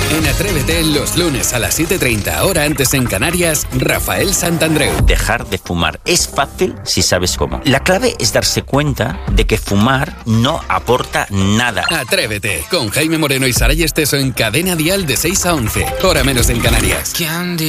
En Atrévete, los lunes a las 7:30, hora antes en Canarias, Rafael Santandreu. Dejar de fumar es fácil si sabes cómo. La clave es darse cuenta de que fumar no aporta nada. Atrévete, con Jaime Moreno y Saray Esteso en Cadena Dial de 6 a 11, hora menos en Canarias.